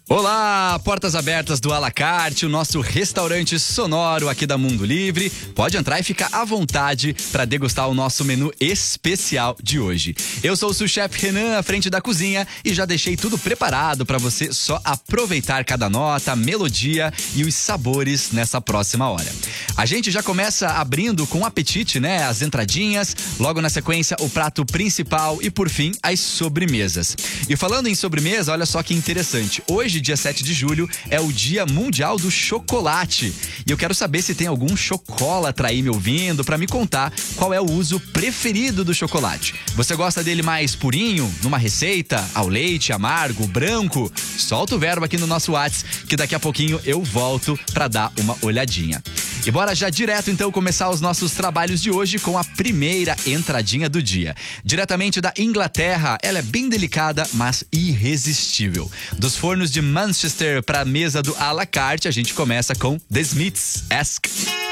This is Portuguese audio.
Olá, portas abertas do à la carte, o nosso restaurante sonoro aqui da Mundo Livre. Pode entrar e ficar à vontade para degustar o nosso menu especial de hoje. Eu sou o sous-chef Renan, à frente da cozinha, e já deixei tudo preparado para você só aproveitar cada nota, melodia e os sabores nessa próxima hora. A gente já começa abrindo com apetite, né? As entradinhas, logo na sequência o prato principal e por fim as sobremesas. E falando em sobremesa, olha só que interessante. Hoje, dia 7 de julho, é o Dia Mundial do Chocolate. E eu quero saber se tem algum chocolatra aí me ouvindo para me contar qual é o uso preferido do chocolate. Você gosta dele mais purinho, numa receita, ao leite, amargo, branco? Solta o verbo aqui no nosso WhatsApp, que daqui a pouquinho eu volto para dar uma olhadinha. E bora já direto então começar os nossos trabalhos de hoje com a primeira entradinha do dia. Diretamente da Inglaterra, ela é bem delicada, mas irresistível. Dos fornos de Manchester para a mesa do à la carte, a gente começa com The Smiths Ask.